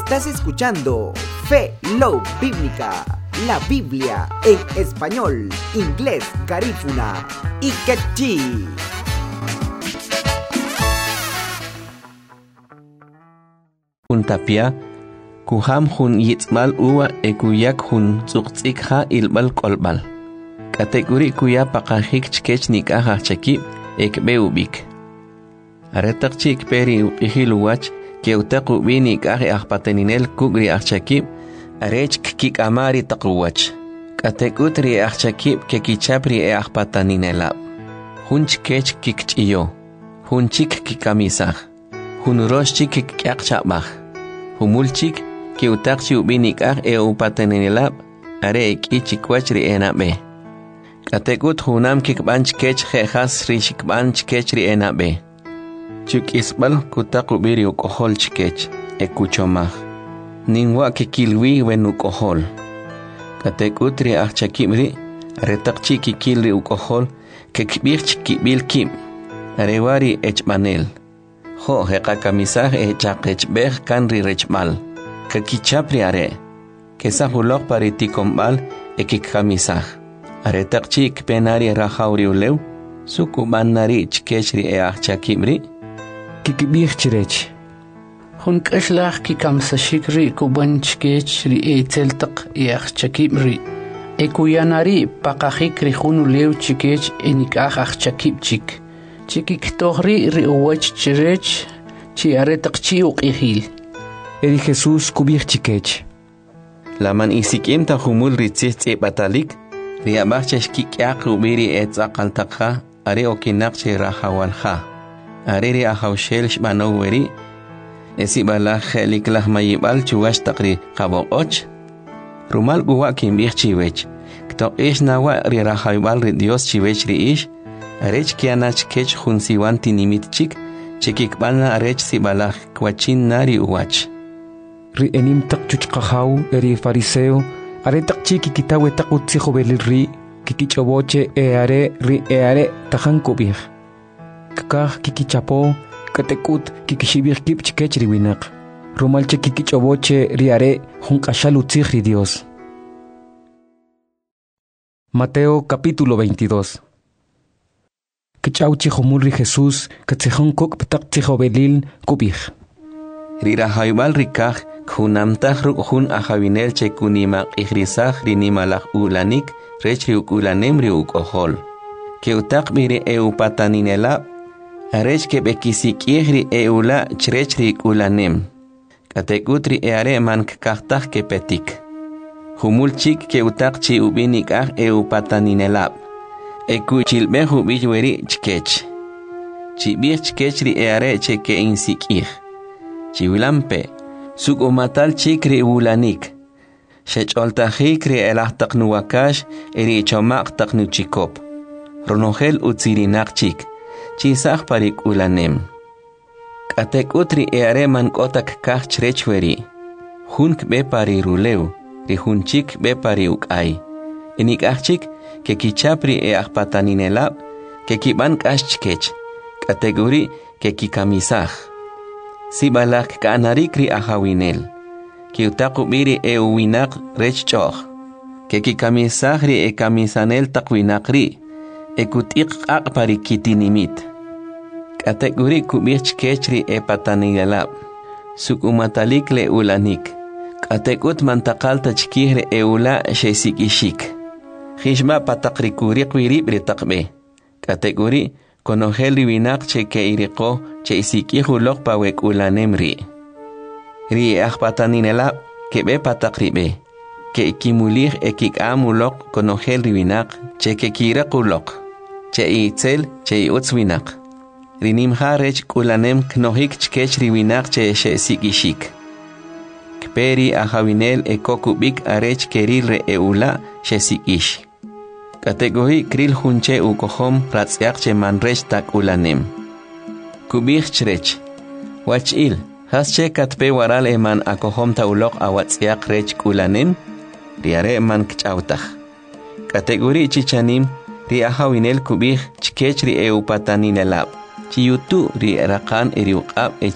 Estás escuchando Fe Love Bíblica, la Biblia en español, inglés, garífuna y quechí. Tapia kuham hun yitzmal uwa ekuyak hun tsuqtsikha ilbal kolbal. Kategori kuya pakahik chkech nikaha chaki ekbeubik. Aretak chik peri upihiluwach keutak ubi nikahe ahpateninel kugri achaki arech kik amari takuwach. Kategutri achaki kekichapri e ahpataninelab. Hun chkech kikchiyo. Hun chik kikamisah. Hun rosh chik kikakchabah. Humulchik que utakchi ubinikah e upatenelab are ichikwachri enabe. Katekut hunam kikbanch kech jejas rishikbanch kechri enabe. Chuk isbal kutak ubiri ukohol chikech ekuchomah. Ninwa kikilwi wen ukohol. Katekutri achakimri retakchi kikilri ukohol kekbirch kibil kim. Arewari echmanel. Ho hekakamisah echaqechbeh kanri rechmal. Kakichapri are. Kesahulok paritikombal ekikamisah. Are takchik penari rahauri ulew. Sukubanari chkechri achakimri. Kikibih chirech. Hun kashlach kikamsashikri kuban chkechri eteltak achakimri. Ekuyanari pakahikri hunulew chikech enikah achakipchik. Chikiktohri riuwach chirech chi aretakchi uqihil. Eri Jesús kubih chikech. Laman isikim ta humul ritzitzi batalik riabachech kikyaq ubiri etzaqaltakha are okinaqchi rahawalha. Are ri ahawshel shbanoweri esibala kheliklah mayibal chuwash taqri qaboqoch. Rumal guwa kimbih chiwech. Kto ish nawa ri rahawibal ri Dios chiwech ri ish. Arech kianach kech hunsiwan tinimitchik, chekikbana arech sibalach kwachin nari uwach. Ri enim tak chuchqahaw eri fariseo, are tak chiki kitawe tak utzijo belilri, kikichoboche are ri are tahan kubih. Kakah kikichapo, katekut kikishibih kipch kech riwinak. Romalche kikichoboche ri are hunkashal utzijri Dios. Mateo capítulo 22. Kichauchi homulri Jesús, katzehon kok ptak belil kubih. Rira haibal rikah, kunamtah ruk hun ahavinel chekunimak ihrisah rinimalak ulanik, rechri ukulanem ri ukohol. Keutak biri eupataninela, arech kebekisik ihri eula chrechri ulanem. Katekutri eare man kahtah kepetik. Humulchik keutak chi ubinik ah eupataninela. Ekuchilbe hubiweri chkech. Chibir chkechri eare cheke insikih. Chiwilampe. Sukumatal chikri ulanik. Shecholtajikri elahtaknuwakash eri chomak taknuchikop. Ronogel utsirinak chik. Chisah parik ulanem. Katekutri eare man kotak kah chrechweri. Hunk be pari ruleu. Rihunchik be pari ukay. Enik achik que kichapri e ahpataninelab, que kiban kashchkech, kategori que kikamisah. Sibalak kanarikri ahawinel, que utakubiri e uwinak rechchoch, que kikamisahri e kamisanel takwinakri, e kutik akpari kitinimit. Kategori kubirchkechri e pataninelab, sukumatalik le ulanik, katekut mantakalta chkihre e ula shesikishik. Hishma patakrikuri kwiribri takbe. Kategori konoheli winak che ke iriko che isiki hulok pawek ulanemri. Ri ahpataninela kebe patakribe. Ke ikimulih ekik amulok konoheli winak che ke kirakulok. Che itzel che utzwinak. Rinimha rech ulanem knohik chkech riwinak che sikishik. Kperi ahawinel ekokubik arech kerilre eula shesikish. Kategori kril hunche ukohom ratsiakche manrech tak ulanem. Kubih chrech. Wachil, hasche katpe waral eman akohom ta ulok awatsiak rech ulanem, riare eman kchautach. Kategori chichanim, ri ahawinel kubih chkech ri eupataninelab. Chiyutu ri rakan eriuqab